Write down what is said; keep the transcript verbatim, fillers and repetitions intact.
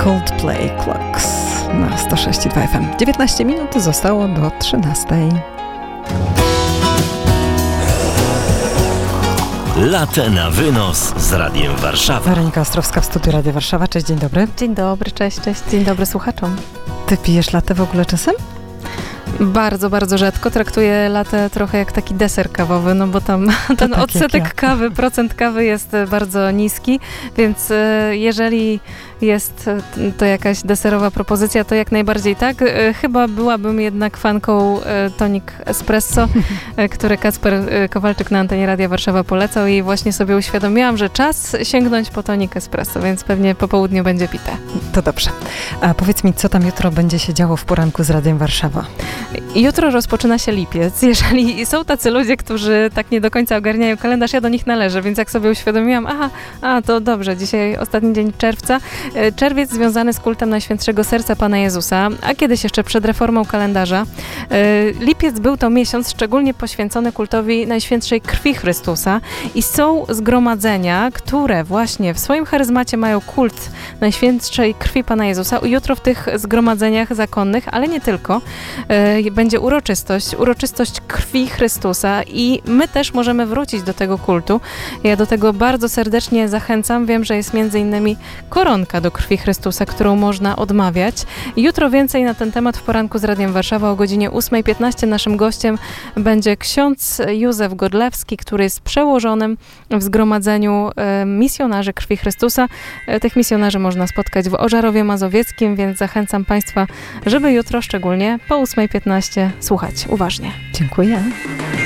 Coldplay Clocks na sto sześć i dwa F M. dziewiętnaście minut zostało do trzynastej. Latte na wynos z Radiem Warszawa. Weronika Ostrowska w studiu Radia Warszawa. Cześć, dzień dobry. Dzień dobry, cześć, cześć. Dzień dobry słuchaczom. Ty pijesz latte w ogóle czasem? Bardzo, bardzo rzadko. Traktuję latte trochę jak taki deser kawowy, no bo tam to ten tak odsetek ja. kawy, procent kawy jest bardzo niski, więc jeżeli jest to jakaś deserowa propozycja, to jak najbardziej tak. Chyba byłabym jednak fanką tonic espresso, które Kacper Kowalczyk na antenie Radia Warszawa polecał i właśnie sobie uświadomiłam, że czas sięgnąć po tonic espresso, więc pewnie po południu będzie pite. To dobrze. A powiedz mi, co tam jutro będzie się działo w poranku z Radiem Warszawa? Jutro rozpoczyna się lipiec. Jeżeli są tacy ludzie, którzy tak nie do końca ogarniają kalendarz, ja do nich należę, więc jak sobie uświadomiłam, aha, a to dobrze, dzisiaj ostatni dzień czerwca. Czerwiec związany z kultem Najświętszego Serca Pana Jezusa, a kiedyś jeszcze przed reformą kalendarza. Lipiec był to miesiąc szczególnie poświęcony kultowi Najświętszej Krwi Chrystusa i są zgromadzenia, które właśnie w swoim charyzmacie mają kult Najświętszej Krwi Pana Jezusa. Jutro w tych zgromadzeniach zakonnych, ale nie tylko, będzie uroczystość, uroczystość krwi Chrystusa i my też możemy wrócić do tego kultu. Ja do tego bardzo serdecznie zachęcam. Wiem, że jest między innymi koronka do krwi Chrystusa, którą można odmawiać. Jutro więcej na ten temat w poranku z Radiem Warszawa o godzinie ósma piętnaście. Naszym gościem będzie ksiądz Józef Godlewski, który jest przełożonym w zgromadzeniu misjonarzy krwi Chrystusa. Tych misjonarzy można spotkać w Ożarowie Mazowieckim, więc zachęcam Państwa, żeby jutro szczególnie po ósma piętnaście słuchać uważnie. Dziękuję.